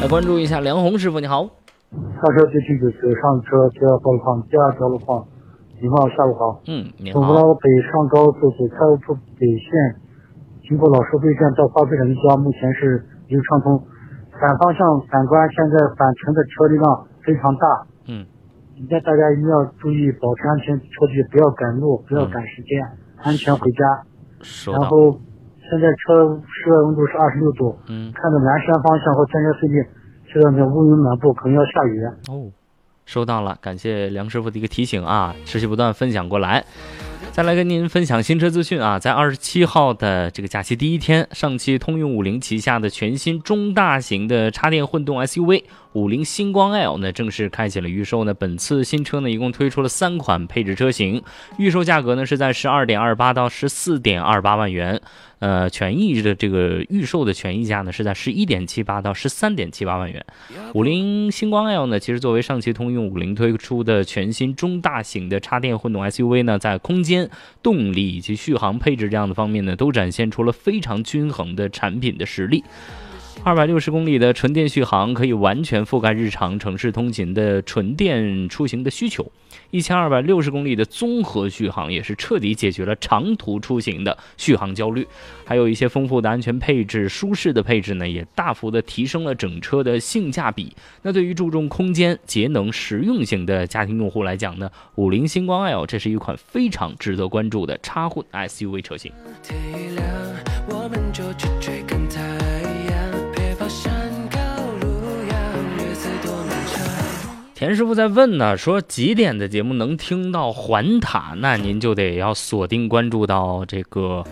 来关注一下梁红师傅，你好。 下车就进去上车，第二道路上，第二条路上，你好，下午好。 你好。 从乌北上高速走开出北线，经过老收费站到花费站一交，目前是一路畅通。反方向反观现在返程的车流量非常大。应该大家一定要注意保持安全车距，不要赶路，不要赶时间，安全回家。然后现在车室外温度是26度。看着南山方向和天山飞地这段的乌云满布，可能要下雨。 收到了，感谢梁师傅的一个提醒啊，持续不断分享过来。再来跟您分享新车资讯啊，在27号的这个假期第一天，上汽通用50旗下的全新中大型的插电混动 SUV 50星光 L 呢正式开启了预售呢。本次新车呢一共推出了3款配置车型，预售价格呢是在12.28到14.28万元。权益的这个预售的权益价呢是在11.78到13.78万元。50星光 L 呢，其实作为上汽通用50推出的全新中大型的插电混动 SUV 呢，在空间、动力以及续航配置这样的方面呢，都展现出了非常均衡的产品的实力。260公里的纯电续航可以完全覆盖日常城市通勤的纯电出行的需求，1260公里的综合续航也是彻底解决了长途出行的续航焦虑。还有一些丰富的安全配置、舒适的配置呢，也大幅的提升了整车的性价比。那对于注重空间、节能、实用型的家庭用户来讲呢，50星光 L 这是一款非常值得关注的插混 SUV 车型。我们就去追赶太阳，别跑山高路遥，日子多漫长。田师傅在问呢，说几点的节目能听到环塔？那您就得要锁定关注到这个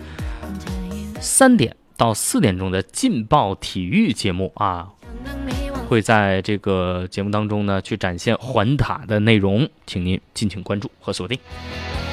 3点到4点钟的劲爆体育节目啊，会在这个节目当中呢去展现环塔的内容，请您敬请关注和锁定。